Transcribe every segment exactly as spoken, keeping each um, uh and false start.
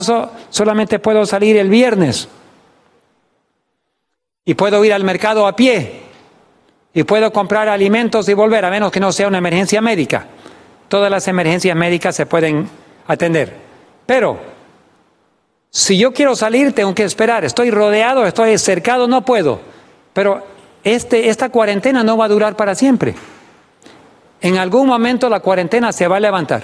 solamente puedo salir el viernes y puedo ir al mercado a pie y puedo comprar alimentos y volver, a menos que no sea una emergencia médica. Todas las emergencias médicas se pueden atender. Pero si yo quiero salir, tengo que esperar. Estoy rodeado, estoy cercado, no puedo. Pero este, esta cuarentena no va a durar para siempre. En algún momento la cuarentena se va a levantar.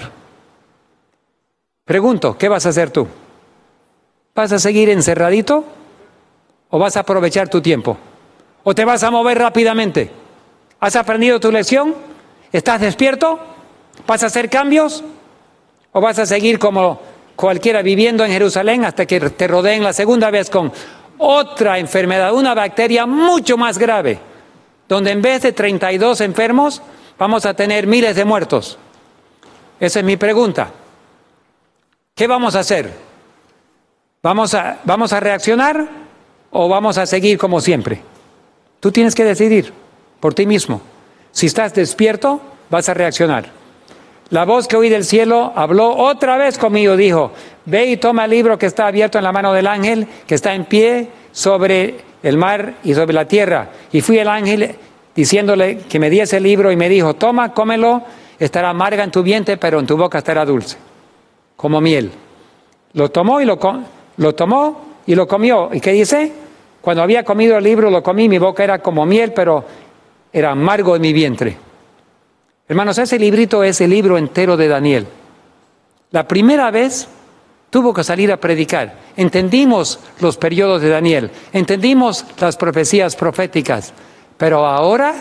Pregunto, ¿qué vas a hacer tú? ¿Vas a seguir encerradito o vas a aprovechar tu tiempo? ¿O te vas a mover rápidamente? ¿Has aprendido tu lección? ¿Estás despierto? ¿Vas a hacer cambios? ¿O vas a seguir como cualquiera viviendo en Jerusalén hasta que te rodeen la segunda vez con otra enfermedad, una bacteria mucho más grave, donde en vez de treinta y dos enfermos vamos a tener miles de muertos? Esa es mi pregunta. ¿Qué vamos a hacer? ¿Vamos a, vamos a reaccionar o vamos a seguir como siempre? Tú tienes que decidir por ti mismo. Si estás despierto, vas a reaccionar. La voz que oí del cielo habló otra vez conmigo, dijo: ve y toma el libro que está abierto en la mano del ángel, que está en pie sobre el mar y sobre la tierra. Y fui el ángel diciéndole que me diese el libro y me dijo: toma, cómelo, estará amarga en tu vientre, pero en tu boca estará dulce, como miel. Lo tomó y lo, lo tomó y lo comió. ¿Y qué dice? Cuando había comido el libro, lo comí, mi boca era como miel, pero era amargo en mi vientre. Hermanos, ese librito es el libro entero de Daniel. La primera vez tuvo que salir a predicar. Entendimos los periodos de Daniel, entendimos las profecías proféticas, pero ahora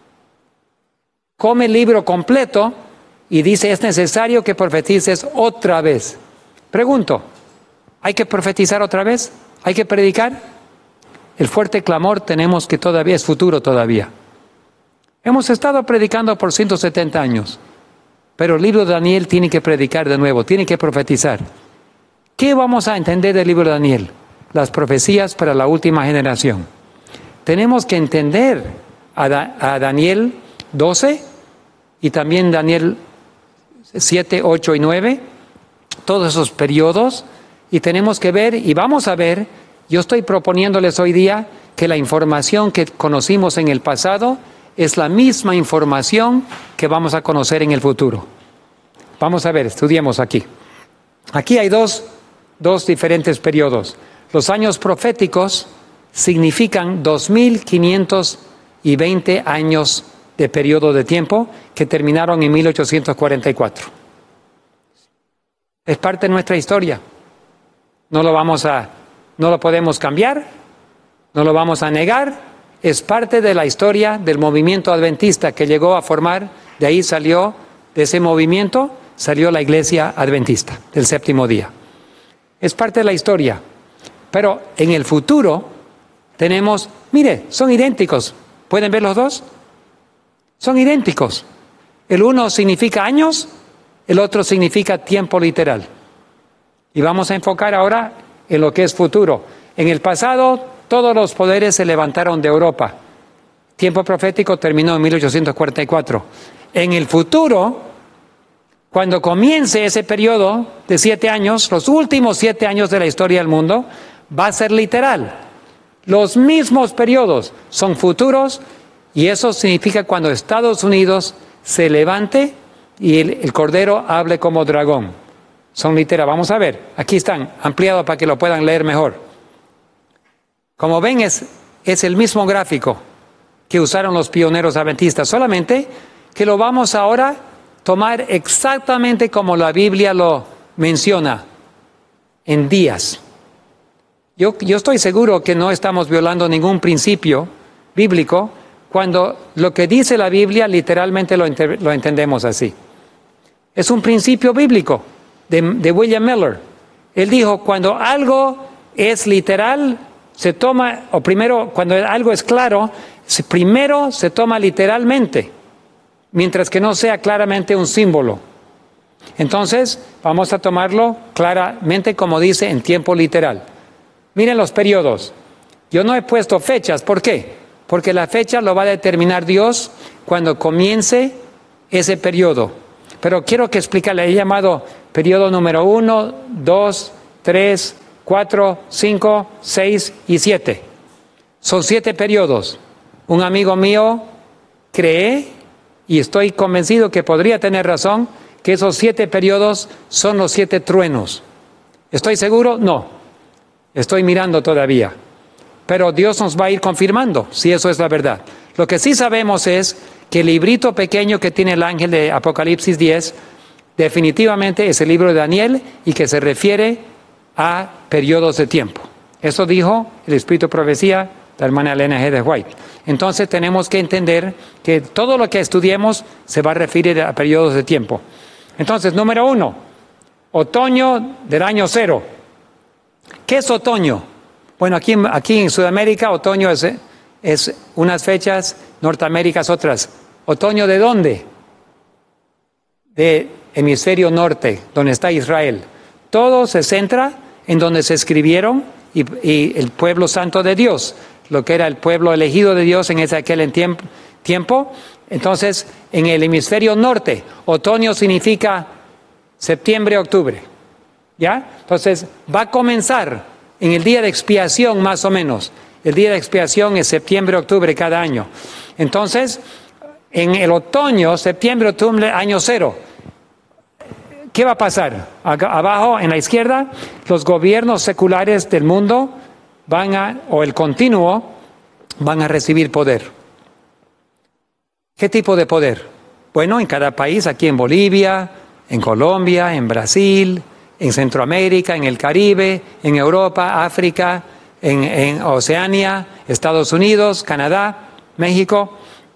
come el libro completo y dice: es necesario que profetices otra vez. Pregunto, ¿hay que profetizar otra vez? ¿Hay que predicar? El fuerte clamor tenemos que todavía es futuro todavía. Hemos estado predicando por ciento setenta años, pero el libro de Daniel tiene que predicar de nuevo, tiene que profetizar. ¿Qué vamos a entender del libro de Daniel? Las profecías para la última generación. Tenemos que entender a, da, a Daniel doce y también Daniel siete, ocho y nueve, todos esos periodos, y tenemos que ver y vamos a ver. Yo estoy proponiéndoles hoy día que la información que conocimos en el pasado es la misma información que vamos a conocer en el futuro. Vamos a ver, estudiemos aquí. Aquí hay dos, dos diferentes periodos. Los años proféticos significan dos mil quinientos veinte años de periodo de tiempo que terminaron en mil ochocientos cuarenta y cuatro. Es parte de nuestra historia. No lo vamos a, no lo podemos cambiar, no lo vamos a negar. Es parte de la historia del movimiento adventista que llegó a formar, de ahí salió, de ese movimiento, salió la iglesia adventista del séptimo día. Es parte de la historia. Pero en el futuro tenemos, mire, son idénticos. ¿Pueden ver los dos? Son idénticos. El uno significa años, el otro significa tiempo literal. Y vamos a enfocar ahora en lo que es futuro. En el pasado, todos los poderes se levantaron de Europa. Tiempo profético terminó en mil ochocientos cuarenta y cuatro. En el futuro, cuando comience ese periodo de siete años, los últimos siete años de la historia del mundo, va a ser literal. Los mismos periodos son futuros y eso significa cuando Estados Unidos se levante y el, el Cordero hable como dragón. Son literal. Vamos a ver, aquí están, ampliados para que lo puedan leer mejor. Como ven, es, es el mismo gráfico que usaron los pioneros adventistas, solamente que lo vamos ahora a tomar exactamente como la Biblia lo menciona, en días. Yo, yo estoy seguro que no estamos violando ningún principio bíblico cuando lo que dice la Biblia literalmente lo, lo entendemos así. Es un principio bíblico de, de William Miller. Él dijo, cuando algo es literal, se toma, o primero, cuando algo es claro, se, primero se toma literalmente, mientras que no sea claramente un símbolo. Entonces, vamos a tomarlo claramente como dice en tiempo literal. Miren los periodos. Yo no he puesto fechas. ¿Por qué? Porque la fecha lo va a determinar Dios cuando comience ese periodo. Pero quiero que explicarle, he llamado periodo número uno, dos tres, cuatro, cinco, seis y siete. Son siete periodos. Un amigo mío cree, y estoy convencido que podría tener razón, que esos siete periodos son los siete truenos. ¿Estoy seguro? No. Estoy mirando todavía. Pero Dios nos va a ir confirmando si eso es la verdad. Lo que sí sabemos es que el librito pequeño que tiene el ángel de Apocalipsis diez definitivamente es el libro de Daniel y que se refiere a periodos de tiempo. Eso dijo el Espíritu de Profecía, la hermana Elena G. de White. Entonces tenemos que entender que todo lo que estudiemos se va a referir a periodos de tiempo. Entonces, número uno, otoño del año cero. ¿Qué es otoño? Bueno, aquí, aquí en Sudamérica otoño es, es unas fechas, Norteamérica es otras. ¿Otoño de dónde? De hemisferio norte, donde está Israel. Todo se centra en donde se escribieron y, y el pueblo santo de Dios, lo que era el pueblo elegido de Dios en ese aquel tiempo, tiempo. Entonces, en el hemisferio norte, otoño significa septiembre, octubre. ¿Ya? Entonces, va a comenzar en el día de expiación más o menos. El día de expiación es septiembre, octubre cada año. Entonces, en el otoño, septiembre, octubre, año cero. ¿Qué va a pasar? Acá, abajo, en la izquierda, los gobiernos seculares del mundo van a, o el continuo, van a recibir poder. ¿Qué tipo de poder? Bueno, en cada país, aquí en Bolivia, en Colombia, en Brasil, en Centroamérica, en el Caribe, en Europa, África, en, en Oceanía, Estados Unidos, Canadá, México,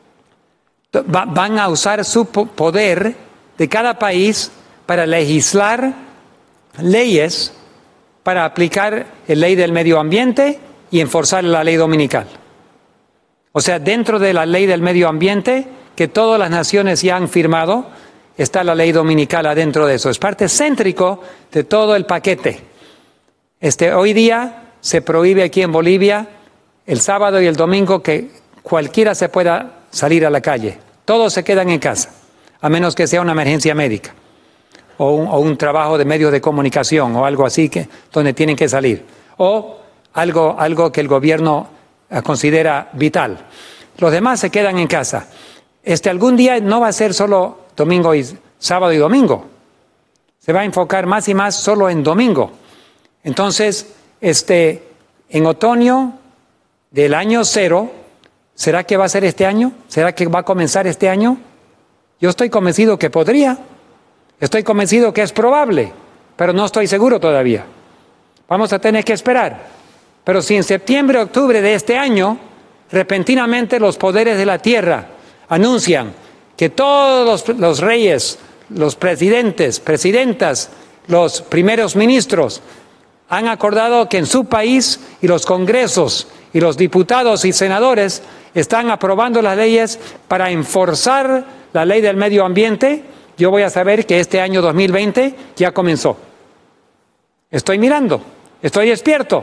va, van a usar su poder de cada país para legislar leyes, para aplicar la ley del medio ambiente y enforzar la ley dominical. O sea, dentro de la ley del medio ambiente, que todas las naciones ya han firmado, está la ley dominical adentro de eso. Es parte céntrico de todo el paquete. Este, hoy día se prohíbe aquí en Bolivia el sábado y el domingo que cualquiera se pueda salir a la calle. Todos se quedan en casa, a menos que sea una emergencia médica o un, o un trabajo de medios de comunicación o algo así que, donde tienen que salir. O algo, algo que el gobierno considera vital. Los demás se quedan en casa. Este, algún día no va a ser solo domingo y sábado y domingo. Se va a enfocar más y más solo en domingo. Entonces, este, en otoño del año cero, ¿será que va a ser este año? ¿Será que va a comenzar este año? Yo estoy convencido que podría. Estoy convencido que es probable, pero no estoy seguro todavía. Vamos a tener que esperar. Pero si en septiembre, octubre de este año, repentinamente los poderes de la tierra anuncian que todos los, los reyes, los presidentes, presidentas, los primeros ministros han acordado que en su país y los congresos y los diputados y senadores están aprobando las leyes para enforzar la ley del medio ambiente, yo voy a saber que este año dos mil veinte ya comenzó. Estoy mirando, estoy despierto.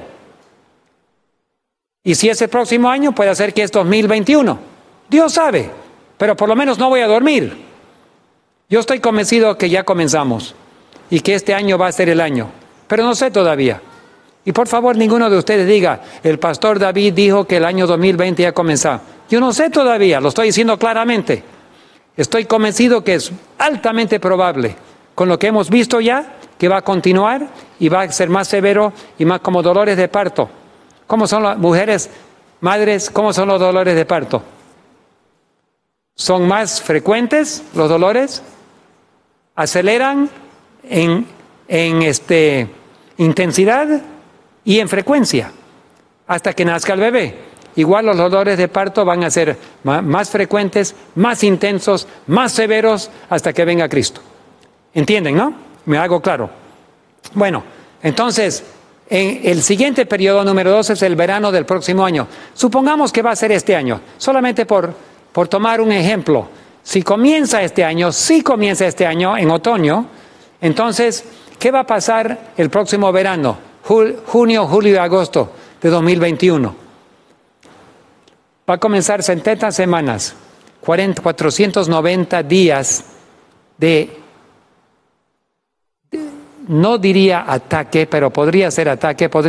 Y si es el próximo año, puede ser que es dos mil veintiuno. Dios sabe, pero por lo menos no voy a dormir. Yo estoy convencido que ya comenzamos y que este año va a ser el año, pero no sé todavía. Y por favor, ninguno de ustedes diga, el pastor David dijo que el año dos mil veinte ya comenzó. Yo no sé todavía, lo estoy diciendo claramente. Estoy convencido que es altamente probable, con lo que hemos visto ya, que va a continuar y va a ser más severo y más como dolores de parto. ¿Cómo son las mujeres, madres, cómo son los dolores de parto? ¿Son más frecuentes los dolores? ¿Aceleran en, en este, intensidad y en frecuencia hasta que nazca el bebé? Igual los dolores de parto van a ser más frecuentes, más intensos, más severos hasta que venga Cristo. ¿Entienden, no? Me hago claro. Bueno, entonces, en el siguiente periodo número dos es el verano del próximo año. Supongamos que va a ser este año, solamente por, por tomar un ejemplo. Si comienza este año, si comienza este año en otoño, entonces, ¿qué va a pasar el próximo verano? Junio, julio y agosto de dos mil veintiuno. Va a comenzar setenta semanas, cuatrocientos noventa días de, no diría ataque, pero podría ser ataque, podría